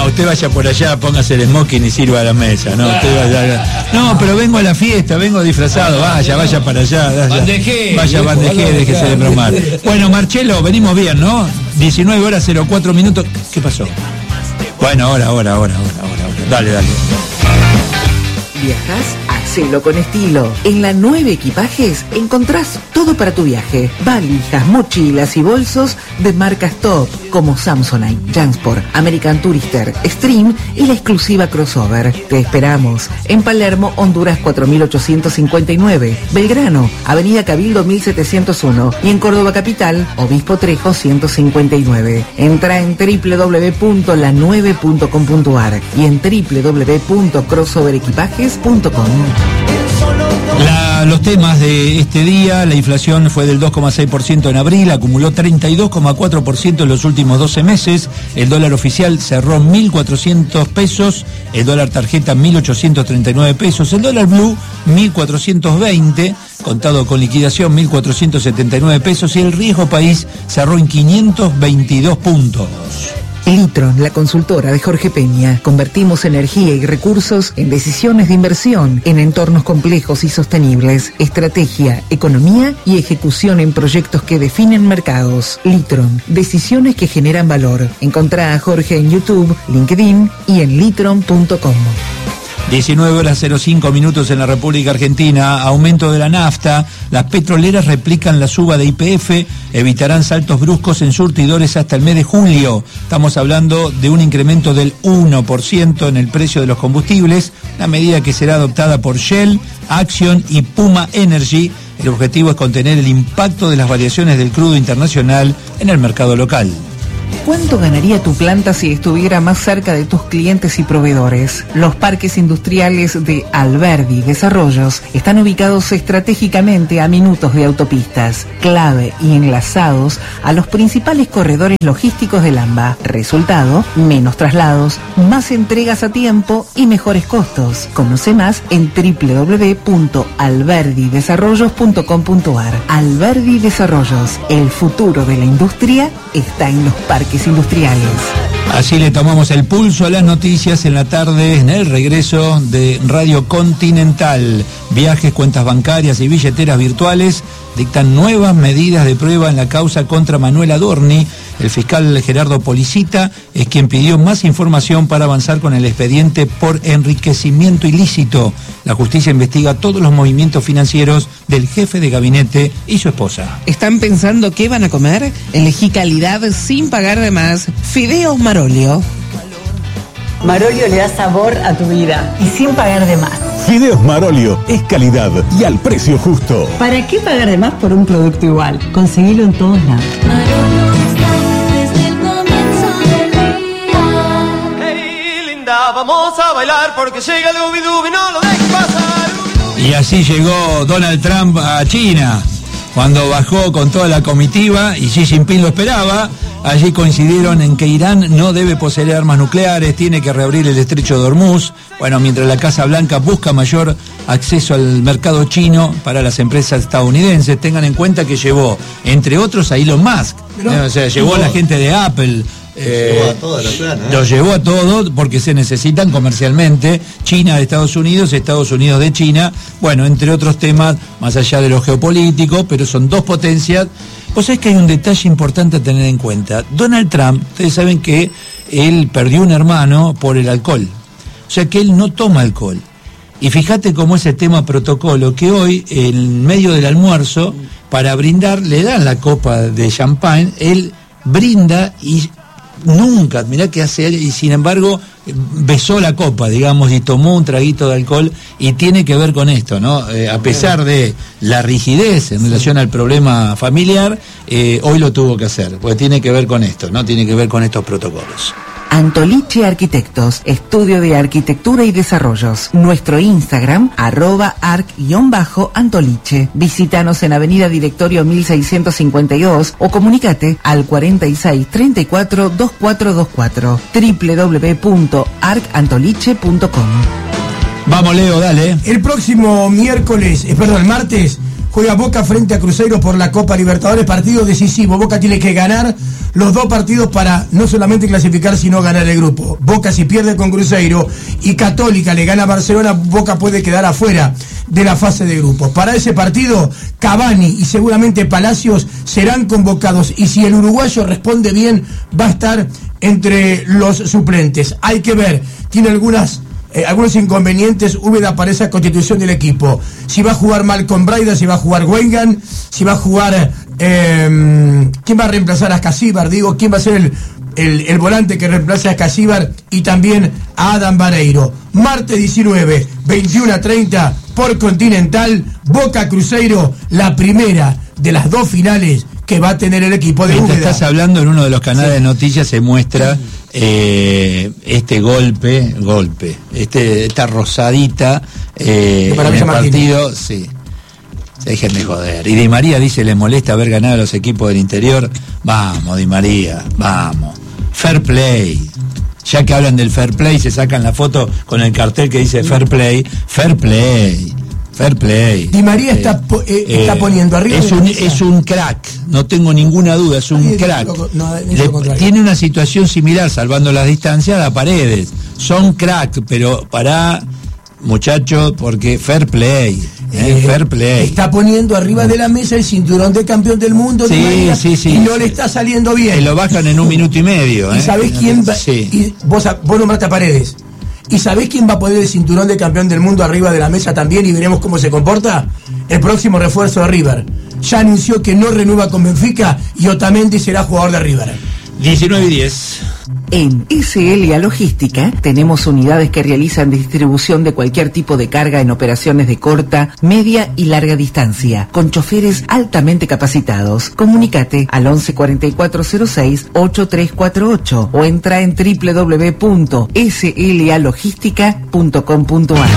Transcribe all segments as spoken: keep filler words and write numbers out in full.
No, usted vaya por allá, póngase el smoking y sirva a la mesa. No, usted vaya. No, pero vengo a la fiesta, vengo disfrazado. Vaya, vaya para allá. Vaya, bandejé, vaya, bandejé, déjese de bromar. Bueno, Marcelo, venimos bien, ¿no? diecinueve horas cero cuatro minutos. ¿Qué pasó? Bueno, ahora, ahora, ahora, ahora, ahora. Dale, dale. ¿Viajas? Hacelo con estilo. En la nueve Equipajes encontrás todo para tu viaje. Valijas, mochilas y bolsos de marcas top como Samsonite, Jansport, American Tourister, Stream y la exclusiva Crossover. Te esperamos en Palermo, Honduras cuatro mil ochocientos cincuenta y nueve, Belgrano, Avenida Cabildo mil setecientos uno y en Córdoba Capital, Obispo Trejo ciento cincuenta y nueve. Entra en doble u doble u doble u punto la nueve punto com punto a r y en doble u doble u doble u punto crossover equipajes punto com. La, los temas de este día: la inflación fue del dos coma seis por ciento en abril, acumuló treinta y dos coma cuatro por ciento en los últimos doce meses, el dólar oficial cerró mil cuatrocientos pesos, el dólar tarjeta mil ochocientos treinta y nueve pesos, el dólar blue mil cuatrocientos veinte, contado con liquidación mil cuatrocientos setenta y nueve pesos y el riesgo país cerró en quinientos veintidós puntos. Litron, la consultora de Jorge Peña. Convertimos energía y recursos en decisiones de inversión en entornos complejos y sostenibles. Estrategia, economía y ejecución en proyectos que definen mercados. Litron, decisiones que generan valor. Encontrá a Jorge en YouTube, LinkedIn y en litron punto com. diecinueve horas cero cinco minutos en la República Argentina. Aumento de la nafta. Las petroleras replican la suba de Y P F, evitarán saltos bruscos en surtidores hasta el mes de julio. Estamos hablando de un incremento del uno por ciento en el precio de los combustibles, la medida que será adoptada por Shell, Action y Puma Energy. El objetivo es contener el impacto de las variaciones del crudo internacional en el mercado local. ¿Cuánto ganaría tu planta si estuviera más cerca de tus clientes y proveedores? Los parques industriales de Alberdi Desarrollos están ubicados estratégicamente a minutos de autopistas, clave y enlazados a los principales corredores logísticos del AMBA. Resultado, menos traslados, más entregas a tiempo y mejores costos. Conoce más en doble u doble u doble u punto alberdi desarrollos punto com punto a r. Alberdi Desarrollos, el futuro de la industria está en los parques industriales. Así le tomamos el pulso a las noticias en la tarde, en el regreso de Radio Continental. Viajes, cuentas bancarias y billeteras virtuales dictan nuevas medidas de prueba en la causa contra Manuel Adorni. El fiscal Gerardo Policita es quien pidió más información para avanzar con el expediente por enriquecimiento ilícito. La justicia investiga todos los movimientos financieros del jefe de gabinete y su esposa. ¿Están pensando qué van a comer? Elegí calidad sin pagar de más. Fideos Marolio. Marolio le da sabor a tu vida y sin pagar de más. Fideos Marolio es calidad y al precio justo. ¿Para qué pagar de más por un producto igual? Conseguilo en todos lados. Marolio está desde el comienzo del día. Hey, linda, vamos a bailar porque llega el Dubi-Dubi, no lo dejes pasar. Y así llegó Donald Trump a China. Cuando bajó con toda la comitiva y Xi Jinping lo esperaba, allí coincidieron en que Irán no debe poseer armas nucleares, tiene que reabrir el estrecho de Hormuz. Bueno, mientras la Casa Blanca busca mayor acceso al mercado chino para las empresas estadounidenses, tengan en cuenta que llevó, entre otros, a Elon Musk. ¿no? O sea, llevó a la gente de Apple. Eh, llevó a toda la plana, ¿eh? Lo llevó a todo porque se necesitan comercialmente. China de Estados Unidos, Estados Unidos de China. Bueno, entre otros temas, más allá de lo geopolítico, pero son dos potencias. Pues es que hay un detalle importante a tener en cuenta. Donald Trump, ustedes saben que él perdió un hermano por el alcohol. O sea que él no toma alcohol. Y fíjate cómo ese tema protocolo, que hoy, en medio del almuerzo, para brindar, le dan la copa de champán, él brinda y nunca, mirá qué hace él, y sin embargo besó la copa, digamos, y tomó un traguito de alcohol, y tiene que ver con esto, ¿no? Eh, a pesar de la rigidez en relación al problema familiar, eh, hoy lo tuvo que hacer, porque tiene que ver con esto, ¿no? Tiene que ver con estos protocolos. Antoliche Arquitectos, estudio de arquitectura y desarrollos. Nuestro Instagram, arroba arc-antoliche. Visítanos en Avenida Directorio mil seiscientos cincuenta y dos o comunícate al cuarenta y seis treinta y cuatro veinticuatro veinticuatro. doble u doble u doble u punto arc antoliche punto com. Vamos, Leo, dale. El próximo miércoles, eh, perdón, martes, juega Boca frente a Cruzeiro por la Copa Libertadores, partido decisivo. Boca tiene que ganar los dos partidos para no solamente clasificar, sino ganar el grupo. Boca si pierde con Cruzeiro y Católica le gana a Barcelona, Boca puede quedar afuera de la fase de grupos. Para ese partido, Cavani y seguramente Palacios serán convocados, y si el uruguayo responde bien, va a estar entre los suplentes. Hay que ver, tiene algunas eh, algunos inconvenientes Úbeda para esa constitución del equipo. Si va a jugar Malcolm Braida, si va a jugar Weigand, si va a jugar eh, quién va a reemplazar a Casíbar, digo, quién va a ser el, el, el volante que reemplace a Casíbar, y también a Adam Vareiro. Martes diecinueve, veintiuno a treinta por Continental, Boca Cruzeiro, la primera de las dos finales que va a tener el equipo de Mientras Úbeda. estás hablando, en uno de los canales sí. de noticias se muestra eh, este golpe, golpe, este esta rosadita eh, en el partido, sí. Dejen de joder. Y Di María dice, le molesta haber ganado a los equipos del interior. Vamos, Di María, vamos. Fair play. Ya que hablan del fair play, se sacan la foto con el cartel que dice fair play. Fair play. Fair play. Di María eh, está, po- eh, eh, está poniendo arriba. Es un, es un crack, no tengo ninguna duda, es un Ay, crack. Lo, no, Le, tiene una situación similar, salvando las distancias, a Paredes. Son crack, pero para muchachos, porque fair play. Eh, eh, fair play. Está poniendo arriba de la mesa el cinturón de campeón del mundo, sí, Di María, sí, sí, y no sí. le está saliendo bien. Y lo bajan en un minuto y medio. ¿Y eh. sabés quién va? Sí. Y vos, vos nombraste a Paredes. ¿Y sabés quién va a poner el cinturón de campeón del mundo arriba de la mesa también, y veremos cómo se comporta? El próximo refuerzo de River. Ya anunció que no renueva con Benfica y Otamendi será jugador de River. diecinueve y diez. En S L A Logística tenemos unidades que realizan distribución de cualquier tipo de carga en operaciones de corta, media y larga distancia, con choferes altamente capacitados. Comunícate al once cuarenta y cuatro cero seis ochenta y tres cuarenta y ocho o entra en doble u doble u doble u punto s l a logística punto com punto a r.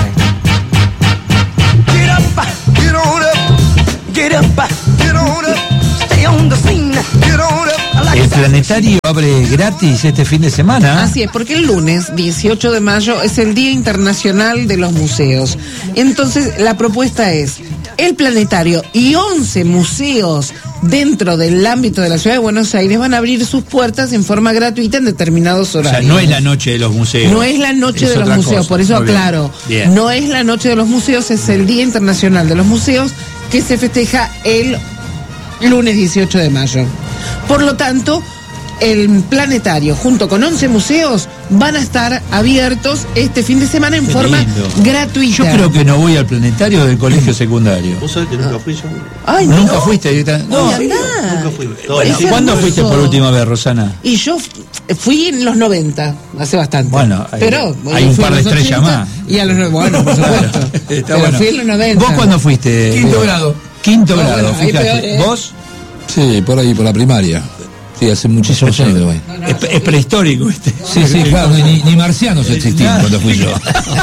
Get up, get on up, get up, get on up, stay on the scene, get on up. El planetario abre gratis este fin de semana. Así es, porque el lunes dieciocho de mayo es el Día Internacional de los Museos. Entonces, la propuesta es, el planetario y once museos dentro del ámbito de la ciudad de Buenos Aires van a abrir sus puertas en forma gratuita en determinados horarios. O sea, no es la noche de los museos. No es la noche es de los museos, cosa. por eso Muy aclaro. Bien. Bien. No es la noche de los museos, es el Día Internacional de los Museos, que se festeja el lunes dieciocho de mayo. Por lo tanto, el planetario junto con once museos van a estar abiertos este fin de semana en Qué forma lindo. gratuita. Yo creo que no voy al planetario del colegio secundario. ¿Vos sabés que nunca fui yo? Ay, ¿Nunca no. fuiste? No. Ay, andá. Nunca fui. Bueno, Es ¿cuándo hermoso. fuiste por última vez, Rosana? Y yo f- fui en los noventa, hace bastante. Bueno, hay- pero hay un fui par en de los estrellas ochenta más. Y a los no- bueno, por supuesto. Está Pero bueno. fui en los noventa. ¿Vos cuándo fuiste? Quinto grado. Quinto No, grado, bueno, ahí fíjate. peor, ¿eh? ¿Vos? Sí, por ahí, por la primaria. Sí, hace muchísimos años que voy. Es, es prehistórico este. Sí, sí, claro, ni, ni marcianos existían cuando fui yo.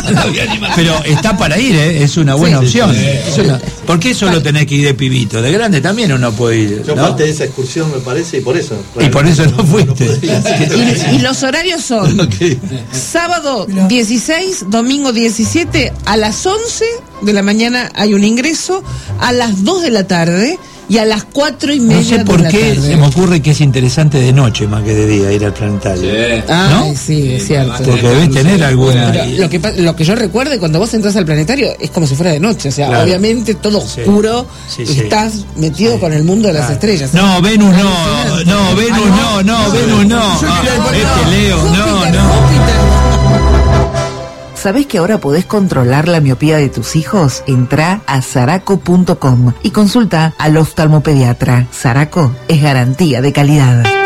Pero está para ir, ¿eh? Es una buena Sí, opción. sí, sí. Es una- ¿Por qué solo tenés que ir de pibito? De grande también uno puede ir. Yo ¿no? parte de esa excursión, me parece, y por eso. Y por eso no fuiste. Y, y los horarios son Ok. sábado dieciséis, domingo diecisiete, a las once de la mañana hay un ingreso, a las dos de la tarde y a las cuatro y media No sé de por la qué tarde. se me ocurre que es interesante de noche más que de día ir al planetario. Ah, ¿no? sí, es cierto. Porque debes tener alguna. Pero lo que, pa- lo que yo recuerde, cuando vos entras al planetario, es como si fuera de noche. O sea, Claro. obviamente todo Sí. oscuro, Sí, sí. estás metido Sí. con el mundo de las Claro. estrellas. No, Venus no, no, Venus no, no, Venus no. Yo quería Ah, poner- Este Leo, no, Júpiter, no. Júpiter. ¿Sabés que ahora podés controlar la miopía de tus hijos? Entrá a saraco punto com y consulta al oftalmopediatra. Saraco es garantía de calidad.